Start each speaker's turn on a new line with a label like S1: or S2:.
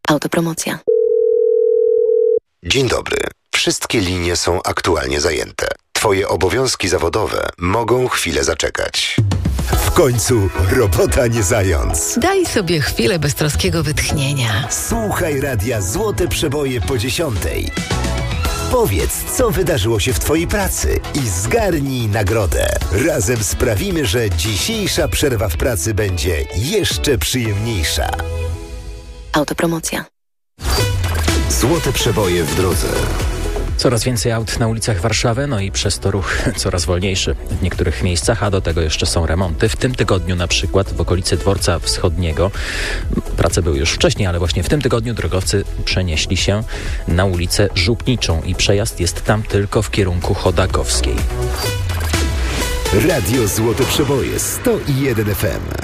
S1: Autopromocja.
S2: Dzień dobry. Wszystkie linie są aktualnie zajęte. Twoje obowiązki zawodowe mogą chwilę zaczekać. W końcu robota nie zając.
S3: Daj sobie chwilę beztroskiego wytchnienia.
S2: Słuchaj radia Złote Przeboje po 10:00. Powiedz, co wydarzyło się w Twojej pracy i zgarnij nagrodę. Razem sprawimy, że dzisiejsza przerwa w pracy będzie jeszcze przyjemniejsza.
S1: Autopromocja.
S2: Złote Przeboje w drodze.
S4: Coraz więcej aut na ulicach Warszawy, no i przez to ruch coraz wolniejszy w niektórych miejscach, a do tego jeszcze są remonty. W tym tygodniu na przykład w okolicy Dworca Wschodniego, prace były już wcześniej, ale właśnie w tym tygodniu drogowcy przenieśli się na ulicę Żupniczą i przejazd jest tam tylko w kierunku Chodakowskiej.
S2: Radio Złote Przeboje 101 FM.